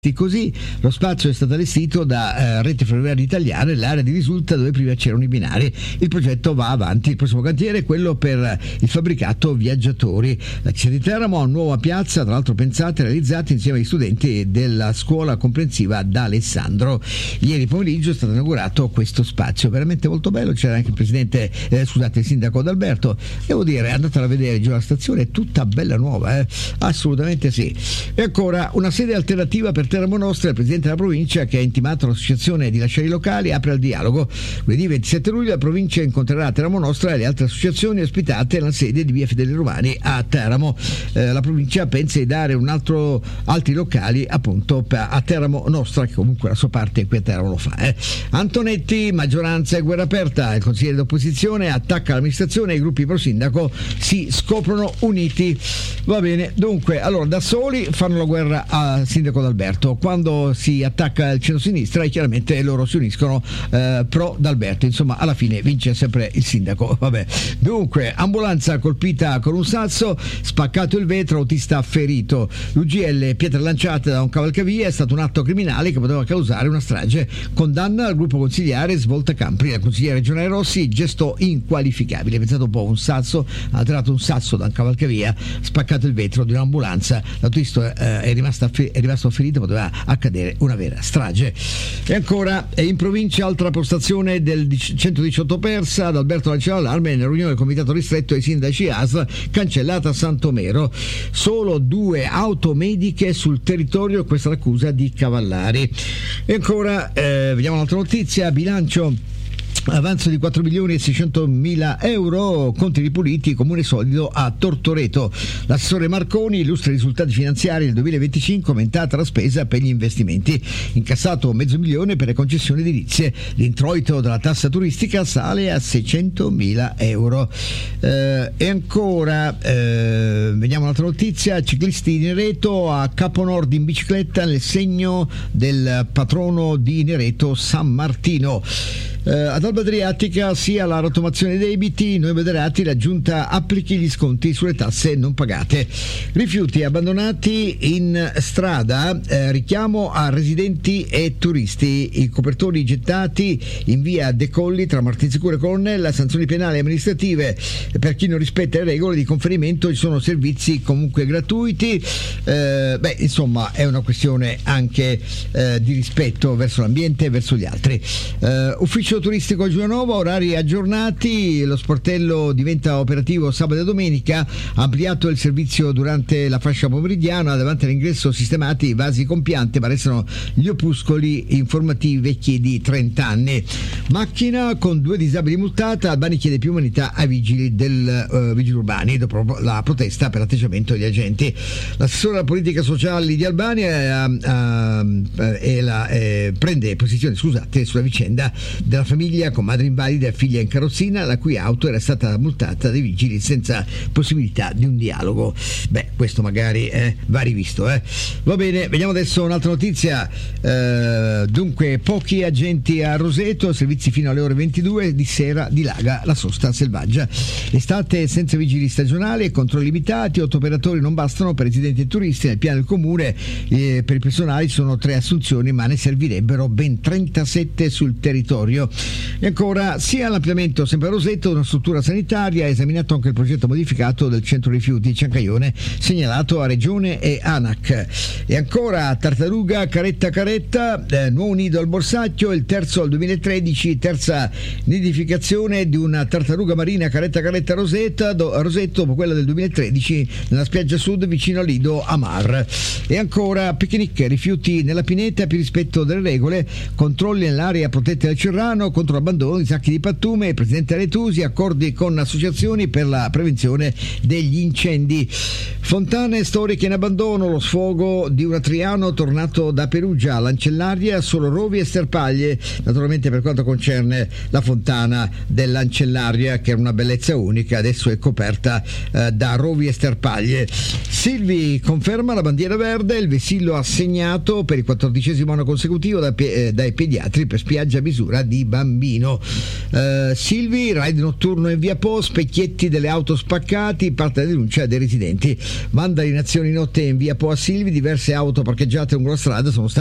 Così lo spazio è stato allestito da Rete Ferroviaria Italiana nell'area di Risulta dove prima c'erano i binari. Il progetto va avanti. Il prossimo cantiere è quello per il fabbricato viaggiatori. La città di Teramo ha una nuova piazza, tra l'altro pensata e realizzata insieme agli studenti della scuola comprensiva d'Alessandro. Ieri pomeriggio è stato inaugurato questo spazio, veramente molto bello. C'era anche il sindaco D'Alberto. Devo dire, andatela a vedere giù alla stazione, è tutta bella nuova, assolutamente sì. E ancora una sede alternativa per Teramo Nostra. Il presidente della provincia, che ha intimato l'associazione di lasciare i locali, apre al dialogo. Lunedì 27 luglio la provincia incontrerà Teramo Nostra e le altre associazioni ospitate nella sede di via Fedele Romani a Teramo. La provincia pensa di dare altri locali appunto a Teramo Nostra, che comunque la sua parte qui a Teramo lo fa. Antonetti, maggioranza e guerra aperta. Il consigliere d'opposizione attacca l'amministrazione e i gruppi pro sindaco si scoprono uniti. Va bene, dunque, allora da soli fanno la guerra al sindaco D'Alberto. Quando si attacca il centro-sinistra chiaramente loro si uniscono pro D'Alberto, insomma alla fine vince sempre il sindaco. Vabbè. Dunque, ambulanza colpita con un sasso, spaccato il vetro, autista ferito. L'UGL, pietre lanciate da un cavalcavia, è stato un atto criminale che poteva causare una strage. Condanna al gruppo consigliare Svolta Campri. La consigliera regionale Rossi, gesto inqualificabile. Pensate un po', un sasso, ha tirato un sasso da un cavalcavia, spaccato il vetro di un'ambulanza, l'autista è rimasto ferito, poteva accadere una vera strage. E ancora, in provincia altra postazione del 118 persa, ad Alberto lancia l'allarme nella riunione del comitato ristretto ai sindaci ASL, cancellata a Santomero. Solo 2 auto mediche sul territorio, questa è l'accusa di Cavallari. E ancora, vediamo un'altra notizia, bilancio. Avanzo di 4.600.000 euro, conti ripuliti, comune solido a Tortoreto. L'assessore Marconi illustra i risultati finanziari del 2025, aumentata la spesa per gli investimenti, incassato $500.000 per le concessioni edilizie, l'introito della tassa turistica sale a 600.000 euro. E ancora, vediamo un'altra notizia, ciclisti di Nereto a Caponord in bicicletta nel segno del patrono di Nereto, San Martino. Ad Alba Adriatica sia la rottamazione dei debiti, noi moderati, la giunta applichi gli sconti sulle tasse non pagate. Rifiuti abbandonati in strada, richiamo a residenti e turisti, i copertori gettati in via De Colli tra Martinsicuro e Colonnella, sanzioni penali e amministrative per chi non rispetta le regole di conferimento, ci sono servizi comunque gratuiti. Insomma è una questione anche di rispetto verso l'ambiente e verso gli altri. Ufficio turistico Giulianova, orari aggiornati, lo sportello diventa operativo sabato e domenica, ampliato il servizio durante la fascia pomeridiana, davanti all'ingresso sistemati i vasi con piante, ma restano gli opuscoli informativi vecchi di 30 anni. Macchina con 2 disabili multata, Albani chiede più umanità ai vigili vigili urbani dopo la protesta per l'atteggiamento degli agenti. L'assessore alla politica sociale di Albani prende posizione sulla vicenda della famiglia con madre invalida e figlia in carrozzina, la cui auto era stata multata dai vigili senza possibilità di un dialogo. Questo magari va rivisto. Va bene, vediamo adesso un'altra notizia. Dunque, pochi agenti a Roseto, servizi fino alle ore 22, di sera dilaga la sosta selvaggia. Estate senza vigili stagionali e controlli limitati, 8 operatori non bastano per residenti e turisti. Nel piano del comune per il personale ci sono 3 assunzioni, ma ne servirebbero ben 37 sul territorio. E ancora, sia l'ampliamento sempre a Roseto di una struttura sanitaria, ha esaminato anche il progetto modificato del centro rifiuti Ciancaione, segnalato a Regione e ANAC. E ancora, Tartaruga Caretta, nuovo nido al Borsacchio, il terzo al 2013, terza nidificazione di una tartaruga marina Caretta Roseto dopo quella del 2013 nella spiaggia sud vicino al lido Amar. E ancora, picnic, rifiuti nella pineta, più rispetto delle regole, controlli nell'area protetta del Cerrano contro l'abbandono di sacchi di pattume, il presidente Aretusi, accordi con associazioni per la prevenzione degli incendi. Fontane storiche in abbandono, lo sfogo di un atriano tornato da Perugia, Lancellaria, solo rovi e sterpaglie, naturalmente per quanto concerne la fontana dell'Ancellaria, che era una bellezza unica, adesso è coperta da rovi e sterpaglie. Silvi conferma la bandiera verde, il vessillo assegnato per il 14° anno consecutivo dai pediatri per spiaggia a misura di bambino. Silvi, raid notturno in via Po, specchietti delle auto spaccati, parte la denuncia dei residenti. Vandali in azione in notte in via Po a Silvi, diverse auto parcheggiate lungo la strada sono state